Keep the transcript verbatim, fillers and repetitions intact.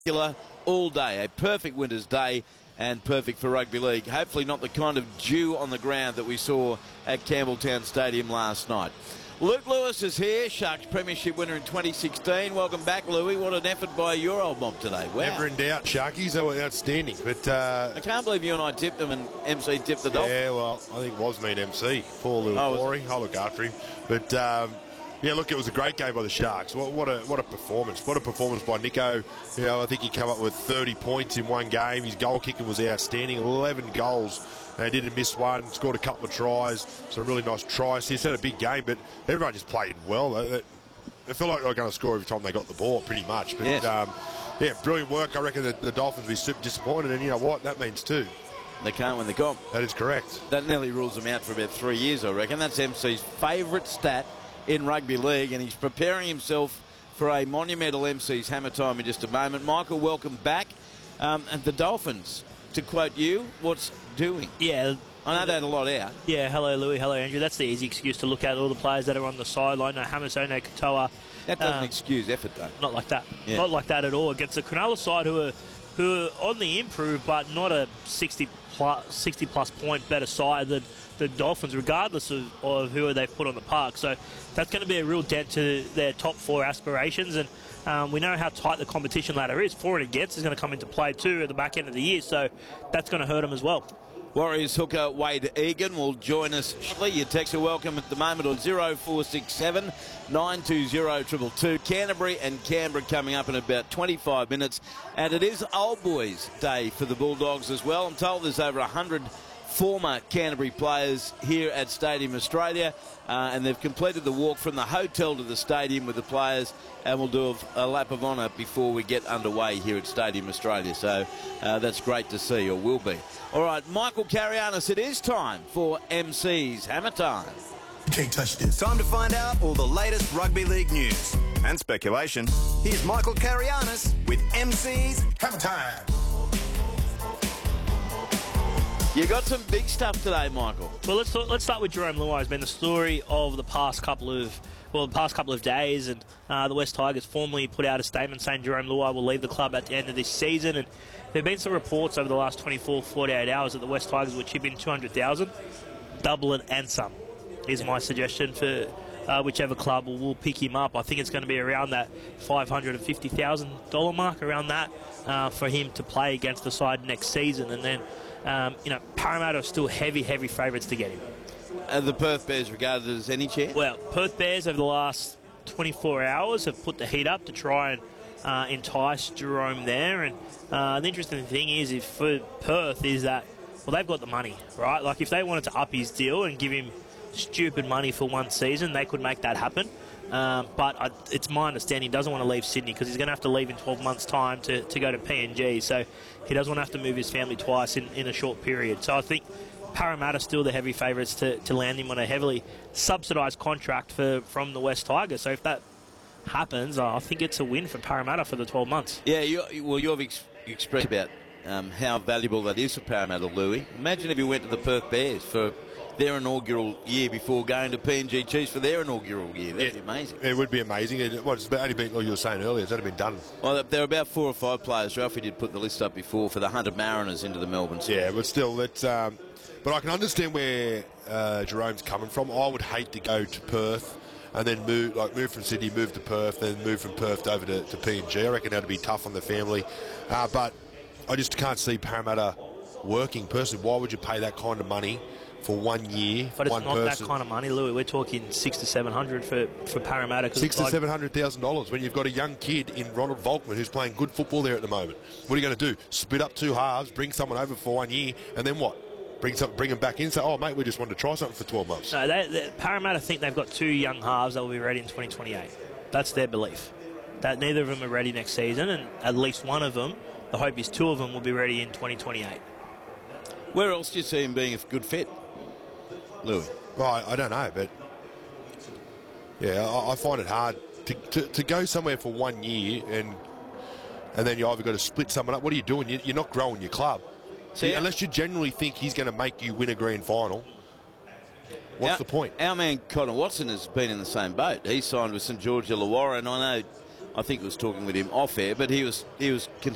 all day. A perfect winter's day and perfect for rugby league. Hopefully not the kind of dew on the ground that we saw at Campbelltown Stadium last night. Luke Lewis is here, Sharks Premiership winner in twenty sixteen. Welcome back, Louis. What an effort by your old mob today. Wow. Never in doubt, Sharkies. They were outstanding. But uh, I can't believe you and I tipped them and M C tipped the Dolphins. Yeah, well, I think it was me and M C. Poor little oh, Corey. I'll look after him. But, um, yeah, look, it was a great game by the Sharks. What, what a what a performance. What a performance by Nico. You know, I think he came up with thirty points in one game. His goal kicking was outstanding. eleven goals. They didn't miss one. Scored a couple of tries. Some really nice tries. He's had a big game, but everyone just played well. They, they felt like they were going to score every time they got the ball, pretty much. But, yes. um, yeah, brilliant work. I reckon that the Dolphins will be super disappointed, and you know what? That means too. They can't win the comp. That is correct. That nearly rules them out for about three years, I reckon. That's M C's favourite stat in rugby league, and he's preparing himself for a monumental M C's hammer time in just a moment. Michael, welcome back. Um, and the Dolphins, to quote you, what's doing? Yeah. I know they had a lot out. Yeah, hello, Louis. Hello, Andrew. That's the easy excuse to look at all the players that are on the sideline. No, Hamasone Katoa. That doesn't um, excuse effort, though. Not like that. Yeah. Not like that at all. Against the Cronulla side, who are who are on the improve, but not a sixty plus, sixty plus point better side than the Dolphins, regardless of, of who they've put on the park. So that's going to be a real dent to their top four aspirations. And um, we know how tight the competition ladder is. For and against is going to come into play too at the back end of the year. So that's going to hurt them as well. Warriors hooker Wade Egan will join us shortly. Your texts are welcome at the moment on zero four six seven, nine two zero, two two two. Canterbury and Canberra coming up in about twenty-five minutes. And it is Old Boys Day for the Bulldogs as well. I'm told there's over one hundred former Canterbury players here at Stadium Australia, uh, and they've completed the walk from the hotel to the stadium with the players, and we'll do a, a lap of honour before we get underway here at Stadium Australia. So uh, that's great to see, or will be. All right, Michael Carianis, it is time for M C's Hammer Time. You can't touch this. Time to find out all the latest rugby league news and speculation. Here's Michael Carianis with M C's Hammer Time. You got some big stuff today, Michael. Well, let's talk, let's start with Jerome Luai. It's been the story of the past couple of well, the past couple of days, and uh, the West Tigers formally put out a statement saying Jerome Luai will leave the club at the end of this season. And there have been some reports over the last twenty-four, forty-eight hours that the West Tigers will chip in two hundred thousand, double it and some. Is my suggestion for uh, whichever club will, will pick him up. I think it's going to be around that five hundred fifty thousand dollars mark, around that, uh, for him to play against the side next season, and then. Um, you know, Parramatta are still heavy, heavy favourites to get him. Are the Perth Bears regarded as any chance? Well, Perth Bears over the last twenty-four hours have put the heat up to try and uh, entice Jerome there. And uh, the interesting thing is, if for Perth, is that, well, they've got the money, right? Like, if they wanted to up his deal and give him stupid money for one season, they could make that happen. Um, but I, it's my understanding he doesn't want to leave Sydney because he's going to have to leave in twelve months' time to, to go to P N G. So he doesn't want to have to move his family twice in, in a short period. So I think Parramatta are still the heavy favourites to, to land him on a heavily subsidised contract for from the West Tigers. So if that happens, I think it's a win for Parramatta for the twelve months. Yeah, you, well, you've ex expressed about um, how valuable that is for Parramatta, Louis. Imagine if you went to the Perth Bears for their inaugural year before going to P N G Chiefs for their inaugural year. That'd yeah, be amazing. It would be amazing. It, well, it's only been, like you were saying earlier, it's only been done. Well, there are about four or five players. Ralphie did put the list up before for the Hunter Mariners into the Melbourne side. Yeah, but still, that's. Um, but I can understand where uh, Jerome's coming from. I would hate to go to Perth and then move, like move from Sydney, move to Perth, then move from Perth over to, to P N G. I reckon that'd be tough on the family. Uh, but I just can't see Parramatta working personally. Why would you pay that kind of money for one year, but it's one not person? That kind of money, Louis. We're talking six to seven hundred for for Parramatta. Six to seven hundred thousand dollars when you've got a young kid in Ronald Volkman who's playing good football there at the moment. What are you going to do? Split up two halves, bring someone over for one year, and then what? Bring some, bring them back in. Say, oh mate, we just wanted to try something for twelve months. No, they, they, Parramatta think they've got two young halves that will be ready in twenty twenty-eight. That's their belief. That neither of them are ready next season, and at least one of them, the hope is two of them will be ready in twenty twenty-eight. Where else do you see him being a good fit, Louis? Well, I, I don't know, but yeah, I, I find it hard to, to, to go somewhere for one year and and then you either got to split someone up. What are you doing? You, you're not growing your club. See, unless you genuinely think he's going to make you win a grand final. What's our, the point? Our man Connor Watson has been in the same boat. He signed with St George Illawarra, and I know, I think he was talking with him off air, but he was he was